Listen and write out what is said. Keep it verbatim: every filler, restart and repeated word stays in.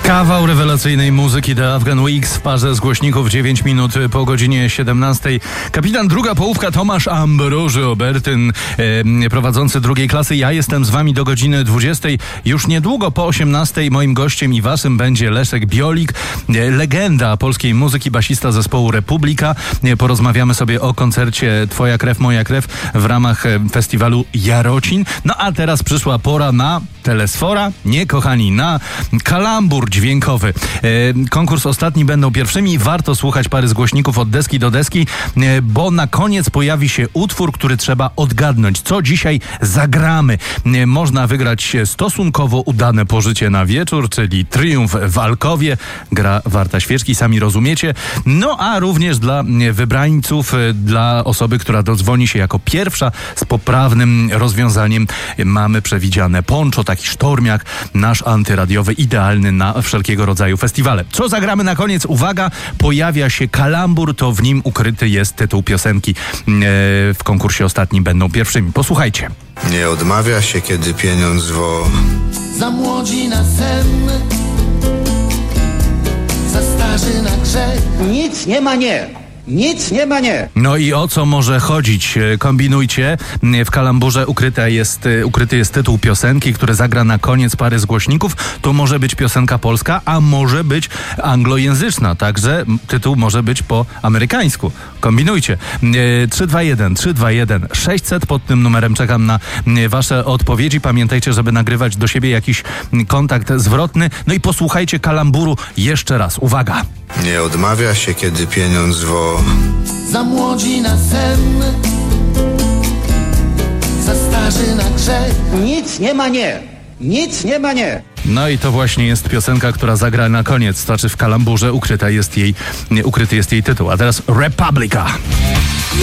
Kawał rewelacyjnej muzyki The Afghan Wigs w parze z głośników dziewięć minut po godzinie siedemnastej. Kapitan druga połówka Tomasz Ambroży Obertyn, e, prowadzący drugiej klasy. Ja jestem z wami do godziny dwudziestej. Już niedługo po osiemnastej moim gościem i waszym będzie Leszek Biolik, e, legenda polskiej muzyki, basista zespołu Republika. E, porozmawiamy sobie o koncercie Twoja krew, moja krew w ramach e, festiwalu Jarocin. No a teraz przyszła pora na telesfora, nie kochani, na kalambur dźwiękowy. E, konkurs ostatni będą pierwszymi. Warto słuchać pary z głośników od deski do deski, e, bo na koniec pojawi się utwór, który trzeba odgadnąć. Co dzisiaj zagramy? E, można wygrać stosunkowo udane pożycie na wieczór, czyli triumf w Alkowie. Gra warta świeczki, sami rozumiecie. No a również dla wybrańców, e, dla osoby, która dodzwoni się jako pierwsza z poprawnym rozwiązaniem, e, mamy przewidziane poncho, taki sztormiak, nasz antyradiowy, idealny na wszelkiego rodzaju festiwale. Co zagramy na koniec? Uwaga, pojawia się kalambur, to w nim ukryty jest tytuł piosenki. E, w konkursie ostatnim będą pierwszymi. Posłuchajcie. Nie odmawia się, kiedy pieniądz wo. Za młodzi na sen, za starzy na grzech. Nic nie ma nie. Nic nie ma nie. No i o co może chodzić? Kombinujcie. W kalamburze ukryty jest, ukryty jest tytuł piosenki, który zagra na koniec pary z głośników. To może być piosenka polska, a może być anglojęzyczna. Także tytuł może być po amerykańsku. Kombinujcie. trzy dwa jeden trzy dwa jeden sześćset. Pod tym numerem czekam na wasze odpowiedzi. Pamiętajcie, żeby nagrywać do siebie jakiś kontakt zwrotny. No i posłuchajcie kalamburu jeszcze raz. Uwaga. Nie odmawia się, kiedy pieniądz wo. Za młodzi na sen, za starzy na grzech. Nic nie ma nie. Nic nie ma nie. No i to właśnie jest piosenka, która zagra na koniec. Znaczy w kalamburze ukryta jest jej, ukryty jest jej tytuł. A teraz Republika.